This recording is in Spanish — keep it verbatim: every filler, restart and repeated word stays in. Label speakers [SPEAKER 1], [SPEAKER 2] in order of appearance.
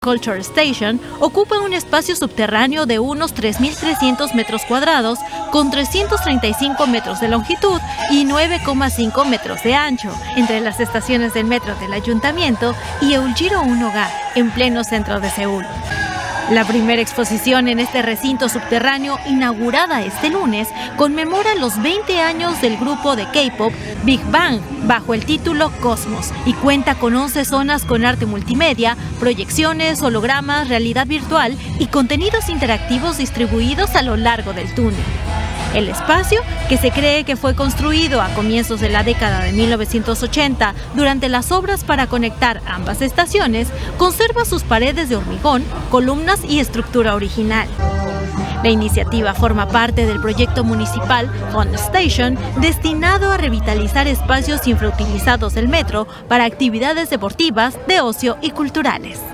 [SPEAKER 1] Culture Station ocupa un espacio subterráneo de unos tres mil trescientos metros cuadrados con trescientos treinta y cinco metros de longitud y nueve coma cinco metros de ancho, entre las estaciones del metro del Ayuntamiento y Eulgiro uno Ga, en pleno centro de Seúl. La primera exposición en este recinto subterráneo, inaugurada este lunes, conmemora los veinte años del grupo de K-pop Big Bang, bajo el título Cosmos, y cuenta con once zonas con arte multimedia, proyecciones, hologramas, realidad virtual y contenidos interactivos distribuidos a lo largo del túnel. El espacio, que se cree que fue construido a comienzos de la década de mil novecientos ochenta durante las obras para conectar ambas estaciones, conserva sus paredes de hormigón, columnas y estructura original. La iniciativa forma parte del proyecto municipal Fun Station, destinado a revitalizar espacios infrautilizados del metro para actividades deportivas, de ocio y culturales.